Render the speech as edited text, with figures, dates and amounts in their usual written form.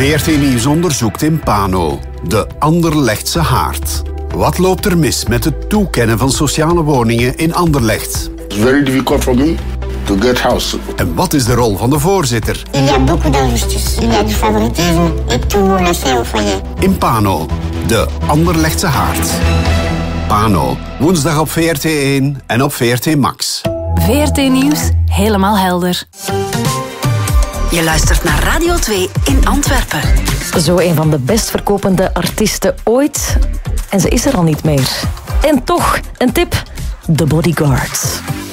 VRT Nieuws onderzoekt in Pano. De Anderlechtse haard. Wat loopt er mis met het toekennen van sociale woningen in Anderlecht? It's very difficult for me to get house. En wat is de rol van de voorzitter? Il y a beaucoup d'injustice. Il y a du favoritisme et tout le monde le sait au foyer. In Pano. De Anderlechtse haard. Pano. Woensdag op VRT1 en op VRT Max. VRT Nieuws. Helemaal helder. Je luistert naar Radio 2 in Antwerpen. Zo een van de best verkopende artiesten ooit. En ze is er al niet meer. En toch, een tip. The Bodyguards.